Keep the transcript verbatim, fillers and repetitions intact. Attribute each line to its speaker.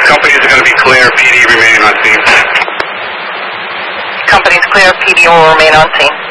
Speaker 1: Companies are going to be clear. P D remaining on scene.
Speaker 2: Company's clear. P D will remain on scene.